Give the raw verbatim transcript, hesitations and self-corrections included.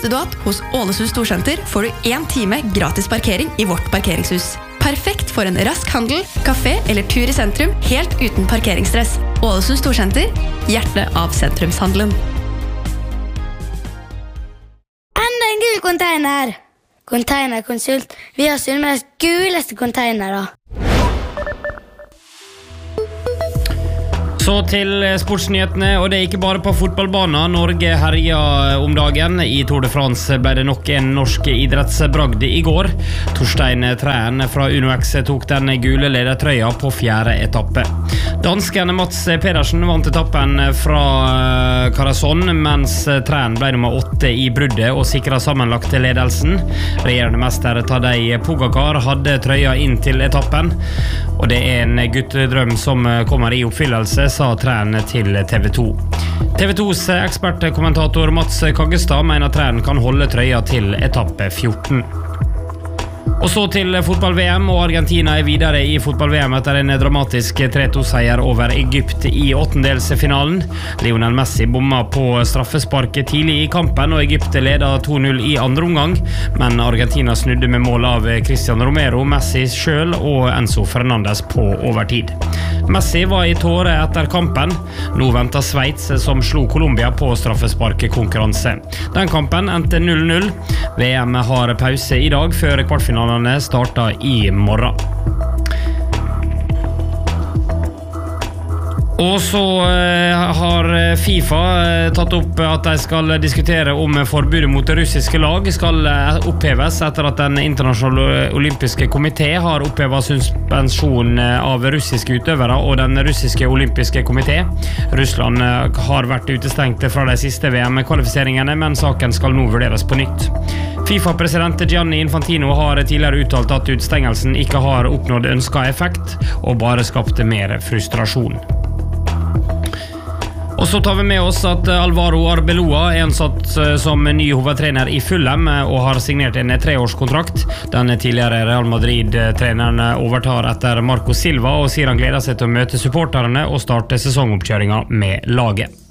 Visste du at hos Ålesund Storsenter får du en time gratis parkering i vårt parkeringshus? Perfekt for en rask handel, kafé eller tur i sentrum, helt uten parkeringsstress. Ålesund Storsenter, hjertet av sentrumshandelen. Enda en gul container! Containerkonsult. Vi har Sunnmøres guleste containere. Så til sportsnyhetene, og det er ikke bare på fotballbanen. Norge herja om dagen. I Tour de France ble det nok en norsk idrettsbragd i går. Torstein Træn fra Uno X tok den gule ledertrøya på fjerde etappe. Dansken Mats Pedersen vant etappen fra Carcassonne, mens Træn ble nummer åtte i bruddet og sikret sammenlagt ledelsen. Regjerende mester Tadej Pogacar hadde trøya inn til etappen, og det er en guttedrøm som kommer i oppfyllelse, sa Træn til T V to. T V tos ekspertkommentator Mats Kaggestad mener Træn kan holde trøya til etappe fjorten. Og så til fotball-V M, og Argentina er videre i fotball-V M etter en dramatisk tre to seier over Egypt i åttendelsfinalen. Lionel Messi bomma på straffesparket tidlig i kampen, og Egypt ledet to null i andre omgang, men Argentina snudde med mål av Cristian Romero, Messi selv og Enzo Fernandes på overtid. Messi var i tåre etter kampen. Nå venter Sveits, som slo Colombia på straffesparkekonkurranse. Den kampen endte null null. V M har pause i dag før kvartfinalene starter i morgen. Og så har FIFA tatt opp at de skal diskutere om forbudet mot russiske lag skal oppheves etter at den internasjonale olympiske komité har opphevet suspensjon av russiske utøvere og den russiske olympiske komité. Russland har vært utestengt fra de siste V M-kvalifiseringene, men saken skal nå vurderes på nytt. FIFA-president Gianni Infantino har tidligere uttalt at utstengelsen ikke har oppnådd ønsket effekt og bare skapte mer frustrasjon. Og så tar vi med oss at Alvaro Arbeloa er ansatt som ny hovedtrener i Fulham og har signert en treårskontrakt. Den tidligere Real Madrid-treneren overtar etter Marco Silva og sier han gleder seg til å møte supporterne og starte sesongoppkjøringen med laget.